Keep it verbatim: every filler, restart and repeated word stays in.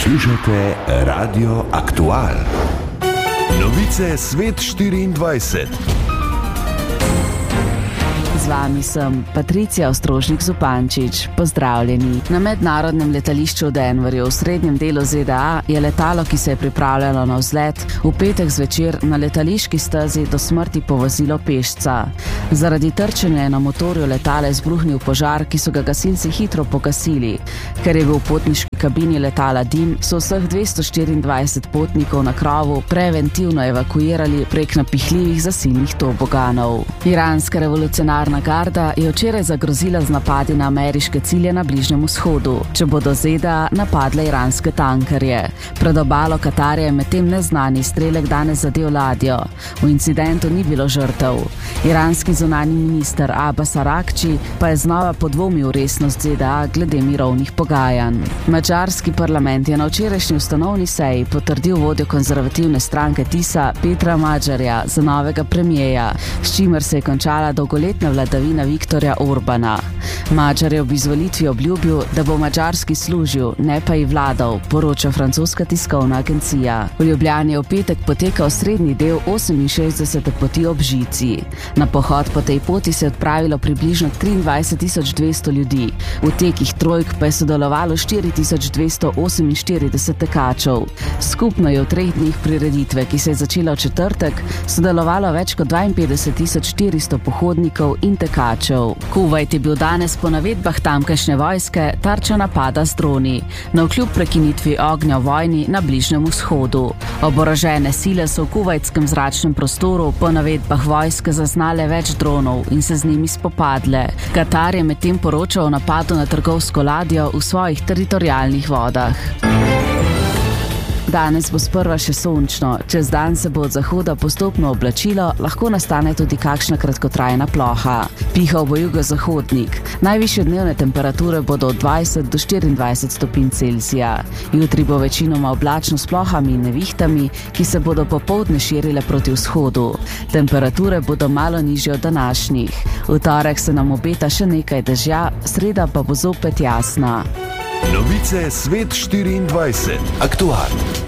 Poslušate Radio Aktual. Novice Svet štiriindvajset. Z vami sem Patricija Ostrožnik-Zupančič. Pozdravljeni. Na mednarodnem letališču v Denverju v srednjem delu Z D A je letalo, ki se je pripravljalo na vzlet, v petek zvečer na letališki stezi do smrti povozilo pešca. Zaradi trčenja na motorju letala izbruhnil požar, ki so ga gasilci hitro pogasili. Ker je bil v potniški kabini letala dim, so vseh dvesto štiriindvajset potnikov na krovu preventivno evakuirali prek napihljivih zasilnih toboganov. Iranska revolucionarna garda je včeraj zagrozila z napadi na ameriške cilje na Bližnjem vzhodu, če bodo Z D A napadle iranske tankerje. Pred obalo Katarja je medtem neznani strelek danes zadel ladjo. V incidentu ni bilo žrtev. Iranski zunanji minister Abbas Arakči pa je znova podvomil resnost Z D A glede mirovnih pogajanj. Madžarski parlament je na včerajšnji ustanovni seji potrdil vodjo konzervativne stranke Tisa Petra Madžarja za novega premijeja, s čimer se je končala dolgoletna vladavina Viktorja Orbana. Madžar je ob izvolitvi obljubil, da bo Madžarski služil, ne pa ji vladal, poroča francoska tiskovna agencija. V Ljubljani je v petek potekal srednji del oseminšestdesete poti ob žici. Na pohod po tej poti se je odpravilo približno triindvajset tisoč dvesto ljudi. V tekih trojk pa je sodelovalo štiri tisoč dvesto oseminštirideset tekačev. Skupno je v treh dneh prireditve, ki se je začela v četrtek, sodelovalo več kot dvainpetdeset tisoč štiristo pohodnikov in tekačev. Kuvajt je bil danes po navedbah tamkajšnje vojske tarča napada z droni, navkljub prekinitvi ognja v vojni na Bližnjem vzhodu. Oborožene sile so v kuvajtskem zračnem prostoru po navedbah vojske zaznale več dronov in se z njimi spopadle. Katar je medtem poročal o napadu na trgovsko ladjo v svojih teritorialnih vodah. Danes bo sprva še sončno, čez dan se bo od zahoda postopno oblačilo, lahko nastane tudi kakšna kratkotrajna ploha. Pihal bo jugozahodnik. Najvišje dnevne temperature bodo od dvajset do štiriindvajset stopinj Celzija. Jutri bo večinoma oblačno s plohami in nevihtami, ki se bodo popoldne širile proti vzhodu. Temperature bodo malo nižje od današnjih. V torek se nam obeta še nekaj dežja, sreda pa bo zopet jasna. Novice Svet štiriindvajset. Aktual.